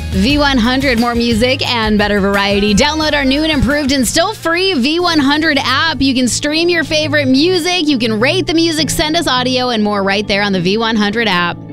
V100, more music and better variety. Download our new and improved and still free V100 app. You can stream your favorite music, you can rate the music, send us audio, and more right there on the V100 app.